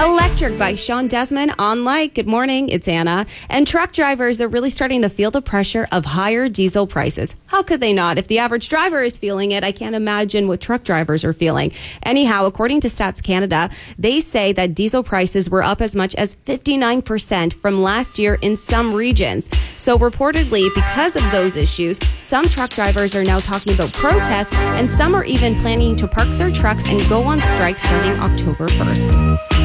Electric by Sean Desmond on Light. Good morning, it's Anna. And truck drivers, they're really starting to feel the pressure of higher diesel prices. How could they not? If the average driver is feeling it, I can't imagine what truck drivers are feeling. Anyhow, according to Stats Canada, they say that diesel prices were up as much as 59% from last year in some regions. So reportedly, because of those issues, some truck drivers are now talking about protests, and some are even planning to park their trucks and go on strike starting October 1st.